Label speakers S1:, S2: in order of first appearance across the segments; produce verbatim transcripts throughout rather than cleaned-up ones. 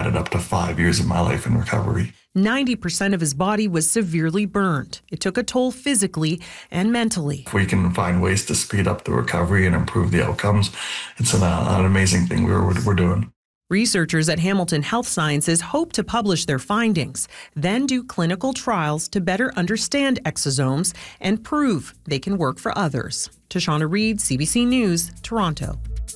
S1: added up to five years of my life in recovery.
S2: ninety percent of his body was severely burned. It took a toll physically and mentally.
S1: If we can find ways to speed up the recovery and improve the outcomes, it's an, uh, an amazing thing we're, we're doing.
S2: Researchers at Hamilton Health Sciences hope to publish their findings, then do clinical trials to better understand exosomes and prove they can work for others. Tashana Reed, C B C News, Toronto.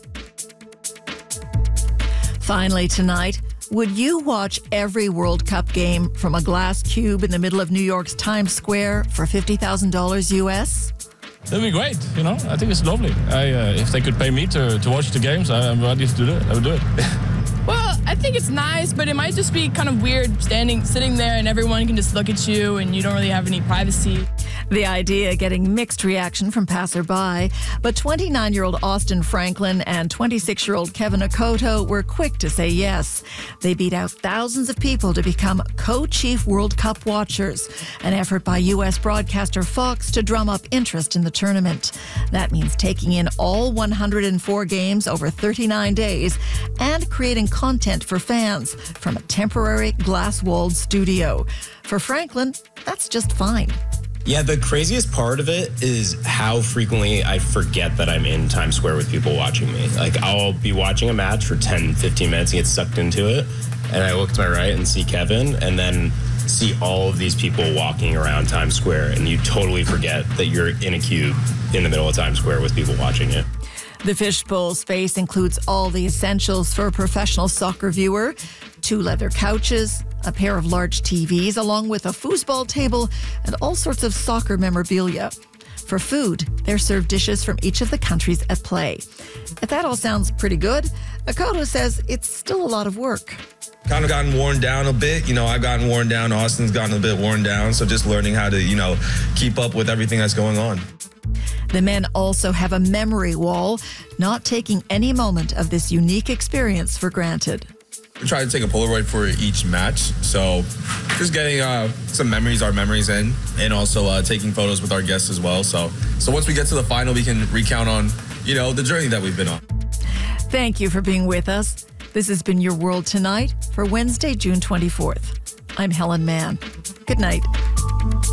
S3: Finally tonight, would you watch every World Cup game from a glass cube in the middle of New York's Times Square for fifty thousand dollars U S?
S4: That'd be great, you know. I think it's lovely. I, uh, if they could pay me to, to watch the games, I, I'm ready to do it. I would do it.
S5: Well, I think it's nice, but it might just be kind of weird standing, sitting there and everyone can just look at you and you don't really have any privacy.
S3: The idea getting mixed reaction from passerby, but twenty-nine-year-old Austin Franklin and twenty-six-year-old Kevin Okoto were quick to say yes. They beat out thousands of people to become co-chief World Cup watchers, an effort by U S broadcaster Fox to drum up interest in the tournament. That means taking in all one hundred four games over thirty-nine days and creating content for fans from a temporary glass-walled studio. For Franklin, that's just fine.
S6: Yeah, the craziest part of it is how frequently I forget that I'm in Times Square with people watching me. Like, I'll be watching a match for ten, fifteen minutes and get sucked into it, and I look to my right and see Kevin, and then see all of these people walking around Times Square, and you totally forget that you're in a cube in the middle of Times Square with people watching it.
S3: The fishbowl space includes all the essentials for a professional soccer viewer: two leather couches, a pair of large T Vs, along with a foosball table and all sorts of soccer memorabilia. For food, they're served dishes from each of the countries at play. If that all sounds pretty good, Okoto says it's still a lot of work.
S7: Kind of gotten worn down a bit. You know, I've gotten worn down. Austin's gotten a bit worn down. So just learning how to, you know, keep up with everything that's going on.
S3: The men also have a memory wall, not taking any moment of this unique experience for granted.
S7: We try to take a Polaroid for each match. So just getting uh, some memories, our memories in, and also uh, taking photos with our guests as well. So, so once we get to the final, we can recount on, you know, the journey that we've been on.
S3: Thank you for being with us. This has been Your World Tonight for Wednesday, June twenty-fourth. I'm Helen Mann. Good night.